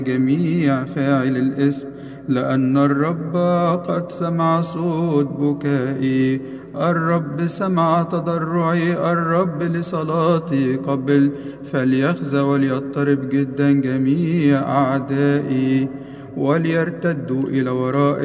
جميع فاعل الإثم، لأن الرب قد سمع صوت بكائي، الرب سمع تضرعي، الرب لصلاتي قبل. فليخزى وليضطرب جدا جميع أعدائي، وليرتدوا إلى ورائي.